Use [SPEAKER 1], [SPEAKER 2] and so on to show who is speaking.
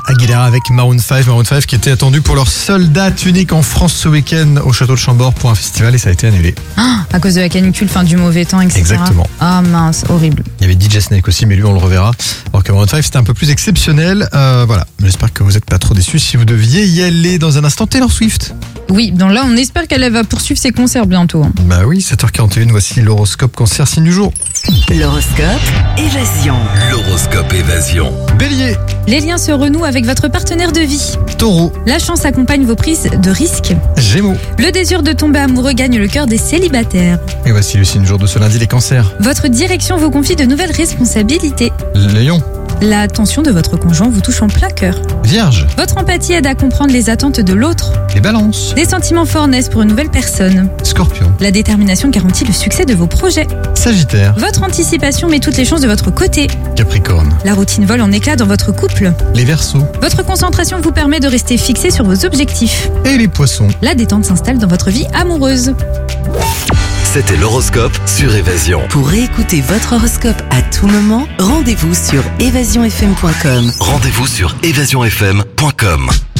[SPEAKER 1] Aguilera avec Maroon 5. Maroon 5 qui était attendu pour leur seule date unique en France ce week-end au château de Chambord pour un festival et ça a été annulé.
[SPEAKER 2] À cause de la canicule, du mauvais temps, etc.
[SPEAKER 1] Exactement.
[SPEAKER 2] Ah mince, horrible.
[SPEAKER 1] Il y avait DJ Snake aussi, mais lui on le reverra. Alors que Maroon 5 c'était un peu plus exceptionnel. Voilà, j'espère que vous n'êtes pas trop déçus si vous deviez y aller dans un instant. Taylor Swift.
[SPEAKER 2] Oui, donc là on espère qu'elle va poursuivre ses concerts bientôt.
[SPEAKER 1] Bah oui, 7h41, voici l'horoscope cancer signe du jour.
[SPEAKER 3] L'horoscope Évasion.
[SPEAKER 4] L'horoscope Évasion.
[SPEAKER 1] Bélier,
[SPEAKER 2] Les liens se renouent avec votre partenaire de vie.
[SPEAKER 1] Taureau,
[SPEAKER 2] La chance accompagne vos prises de risques.
[SPEAKER 1] Gémeaux.
[SPEAKER 2] Le désir de tomber amoureux gagne le cœur des célibataires.
[SPEAKER 1] Et voici le signe du jour de ce lundi, les cancers.
[SPEAKER 2] Votre direction vous confie de nouvelles responsabilités.
[SPEAKER 1] Lion,
[SPEAKER 2] L'attention de votre conjoint vous touche en plein cœur.
[SPEAKER 1] Vierge,
[SPEAKER 2] Votre empathie aide à comprendre les attentes de l'autre.
[SPEAKER 1] les balances.
[SPEAKER 2] Des sentiments forts naissent pour une nouvelle personne.
[SPEAKER 1] Scorpion,
[SPEAKER 2] La détermination garantit le succès de vos projets.
[SPEAKER 1] Sagittaire,
[SPEAKER 2] Votre anticipation met toutes les chances de votre côté.
[SPEAKER 1] Capricorne,
[SPEAKER 2] La routine vole en éclats dans votre couple.
[SPEAKER 1] les Verseaux
[SPEAKER 2] Votre concentration vous permet de rester fixé sur vos objectifs.
[SPEAKER 1] et les Poissons.
[SPEAKER 2] La détente s'installe dans votre vie amoureuse.
[SPEAKER 4] C'était l'horoscope sur Évasion.
[SPEAKER 3] Pour réécouter votre horoscope à tout moment, rendez-vous sur évasionfm.com.
[SPEAKER 4] Rendez-vous sur évasionfm.com.